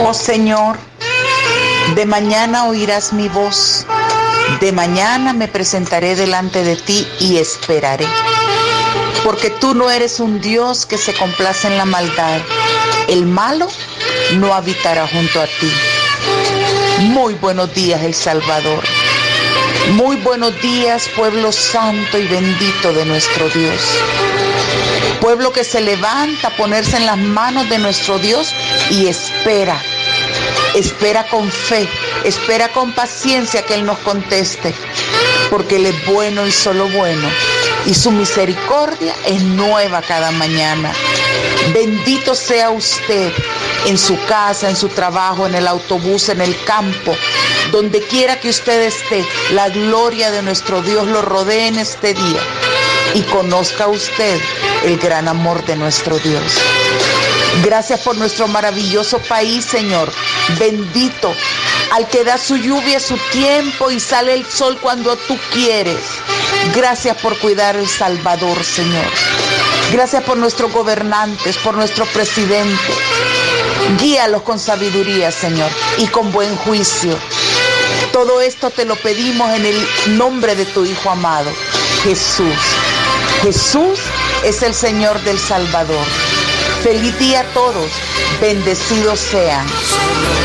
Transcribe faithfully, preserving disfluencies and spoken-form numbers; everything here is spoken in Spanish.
Oh Señor, de mañana oirás mi voz, de mañana me presentaré delante de ti y esperaré, porque tú no eres un Dios que se complace en la maldad. El malo no habitará junto a ti. Muy buenos días, El Salvador. Muy buenos días, pueblo santo y bendito de nuestro Dios. Pueblo que se levanta a ponerse en las manos de nuestro Dios y espera. Espera con fe, espera con paciencia que Él nos conteste, porque Él es bueno y solo bueno, y su misericordia es nueva cada mañana. Bendito sea usted en su casa, en su trabajo, en el autobús, en el campo, donde quiera que usted esté. La gloria de nuestro Dios lo rodee en este día y conozca usted el gran amor de nuestro Dios. Gracias por nuestro maravilloso país, Señor. Bendito al que da su lluvia a su tiempo y sale el sol cuando tú quieres. Gracias por cuidar El Salvador, Señor. Gracias por nuestros gobernantes, por nuestro presidente. Guíalos con sabiduría, Señor, y con buen juicio. Todo esto te lo pedimos en el nombre de tu Hijo amado, Jesús. Jesús es el Señor del Salvador. Feliz día a todos. Bendecidos sean.